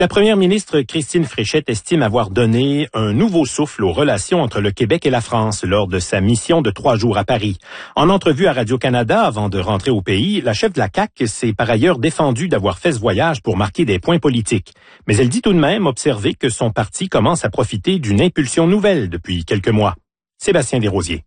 La première ministre Christine Fréchette estime avoir donné un nouveau souffle aux relations entre le Québec et la France lors de sa mission de 3 jours à Paris. En entrevue à Radio-Canada avant de rentrer au pays, la chef de la CAQ s'est par ailleurs défendue d'avoir fait ce voyage pour marquer des points politiques. Mais elle dit tout de même observer que son parti commence à profiter d'une impulsion nouvelle depuis quelques mois. Sébastien Desrosiers.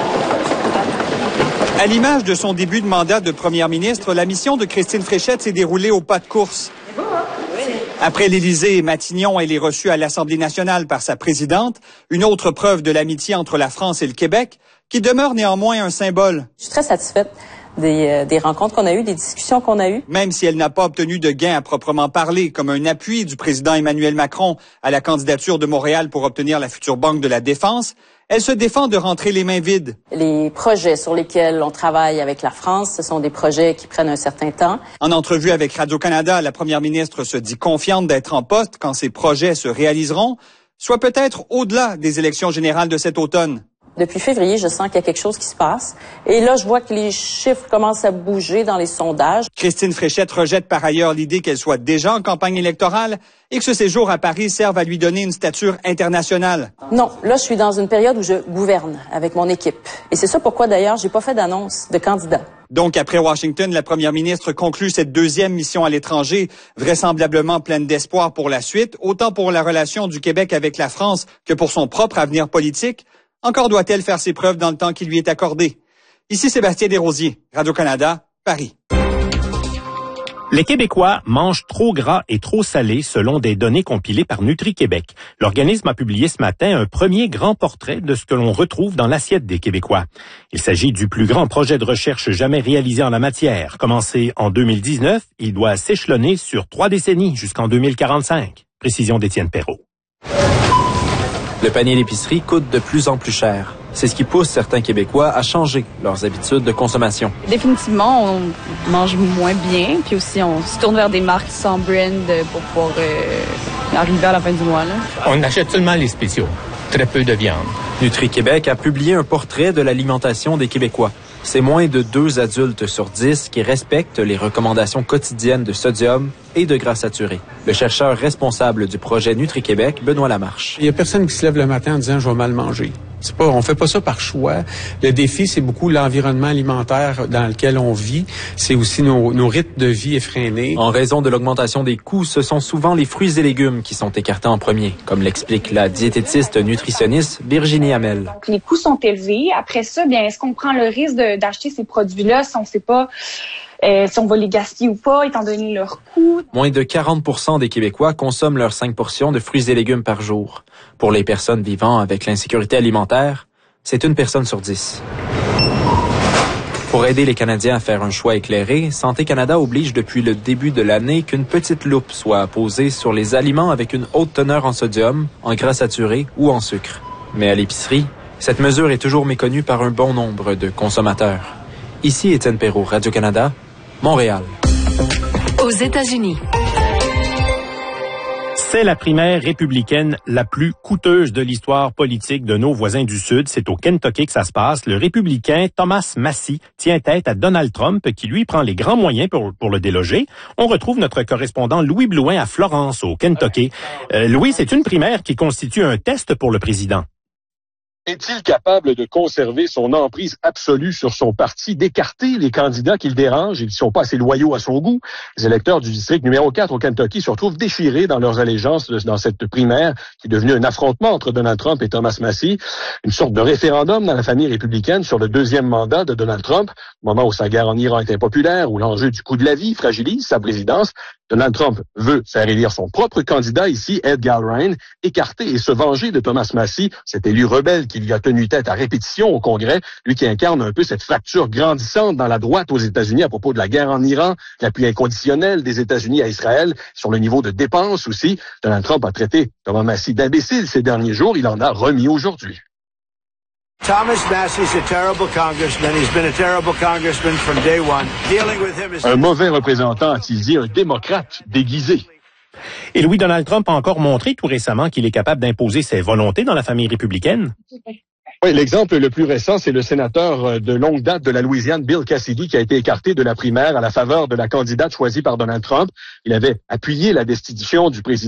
À l'image de son début de mandat de première ministre, la mission de Christine Fréchette s'est déroulée au pas de course. Après l'Élysée et Matignon, elle est reçue à l'Assemblée nationale par sa présidente, une autre preuve de l'amitié entre la France et le Québec, qui demeure néanmoins un symbole. Je suis très satisfaite des rencontres qu'on a eues, des discussions qu'on a eues. Même si elle n'a pas obtenu de gain à proprement parler, comme un appui du président Emmanuel Macron à la candidature de Montréal pour obtenir la future Banque de la Défense, elle se défend de rentrer les mains vides. Les projets sur lesquels on travaille avec la France, ce sont des projets qui prennent un certain temps. En entrevue avec Radio-Canada, la première ministre se dit confiante d'être en poste quand ces projets se réaliseront, soit peut-être au-delà des élections générales de cet automne. Depuis février, je sens qu'il y a quelque chose qui se passe. Et là, je vois que les chiffres commencent à bouger dans les sondages. Christine Fréchette rejette par ailleurs l'idée qu'elle soit déjà en campagne électorale et que ce séjour à Paris serve à lui donner une stature internationale. Non, là, je suis dans une période où je gouverne avec mon équipe. Et c'est ça pourquoi, d'ailleurs, j'ai pas fait d'annonce de candidat. Donc, après Washington, la première ministre conclut cette deuxième mission à l'étranger, vraisemblablement pleine d'espoir pour la suite, autant pour la relation du Québec avec la France que pour son propre avenir politique. Encore doit-elle faire ses preuves dans le temps qui lui est accordé. Ici Sébastien Desrosiers, Radio-Canada, Paris. Les Québécois mangent trop gras et trop salé selon des données compilées par Nutri-Québec. L'organisme a publié ce matin un premier grand portrait de ce que l'on retrouve dans l'assiette des Québécois. Il s'agit du plus grand projet de recherche jamais réalisé en la matière. Commencé en 2019, il doit s'échelonner sur 3 décennies jusqu'en 2045. Précision d'Étienne Perrault. Le panier d'épicerie coûte de plus en plus cher. C'est ce qui pousse certains Québécois à changer leurs habitudes de consommation. Définitivement, on mange moins bien, puis aussi on se tourne vers des marques sans brand pour pouvoir arriver à la fin du mois. Là. On achète seulement les spéciaux, très peu de viande. Nutri-Québec a publié un portrait de l'alimentation des Québécois. C'est moins de 2 adultes sur 10 qui respectent les recommandations quotidiennes de sodium et de gras saturés. Le chercheur responsable du projet Nutri-Québec, Benoît Lamarche. Il y a personne qui se lève le matin en disant « je vais mal manger ». On fait pas ça par choix. Le défi, c'est beaucoup l'environnement alimentaire dans lequel on vit. C'est aussi nos rythmes de vie effrénés. En raison de l'augmentation des coûts, ce sont souvent les fruits et légumes qui sont écartés en premier, comme l'explique la diététiste nutritionniste Virginie Hamel. Donc, les coûts sont élevés. Après ça, bien, est-ce qu'on prend le risque d'acheter ces produits-là si on ne sait pas si on va les gaspiller ou pas, étant donné leur coût? Moins de 40% des Québécois consomment leurs 5 portions de fruits et légumes par jour. Pour les personnes vivant avec l'insécurité alimentaire, c'est 1 personne sur 10. Pour aider les Canadiens à faire un choix éclairé, Santé Canada oblige depuis le début de l'année qu'une petite loupe soit posée sur les aliments avec une haute teneur en sodium, en gras saturés ou en sucre. Mais à l'épicerie, cette mesure est toujours méconnue par un bon nombre de consommateurs. Ici Étienne Perrault, Radio-Canada, Montréal. Aux États-Unis. C'est la primaire républicaine la plus coûteuse de l'histoire politique de nos voisins du Sud. C'est au Kentucky que ça se passe. Le républicain Thomas Massie tient tête à Donald Trump qui, lui, prend les grands moyens pour le déloger. On retrouve notre correspondant Louis Blouin à Florence, au Kentucky. Louis, c'est une primaire qui constitue un test pour le président. Est-il capable de conserver son emprise absolue sur son parti, d'écarter les candidats qui le dérangent et qui ne sont pas assez loyaux à son goût? Les électeurs du district numéro 4 au Kentucky se retrouvent déchirés dans leurs allégeances dans cette primaire qui est devenue un affrontement entre Donald Trump et Thomas Massie, une sorte de référendum dans la famille républicaine sur le 2e mandat de Donald Trump, au moment où sa guerre en Iran est impopulaire, où l'enjeu du coût de la vie fragilise sa présidence. Donald Trump veut faire élire son propre candidat ici, Ed Galbraith, écarter et se venger de Thomas Massie, cet élu rebelle qui lui a tenu tête à répétition au Congrès, lui qui incarne un peu cette fracture grandissante dans la droite aux États-Unis à propos de la guerre en Iran, l'appui inconditionnel des États-Unis à Israël, sur le niveau de dépenses aussi. Donald Trump a traité Thomas Massie d'imbécile ces derniers jours, il en a remis aujourd'hui. Thomas Massie is a terrible congressman. He's been a terrible congressman from day one. Dealing with him is... Un mauvais représentant, a-t-il dit, un démocrate déguisé. Et Louis, Donald Trump a encore montré tout récemment qu'il est capable d'imposer ses volontés dans la famille républicaine. Oui, l'exemple le plus récent, c'est le sénateur de longue date de la Louisiane, Bill Cassidy, qui a été écarté de la primaire à la faveur de la candidate choisie par Donald Trump. Il avait appuyé la destitution du président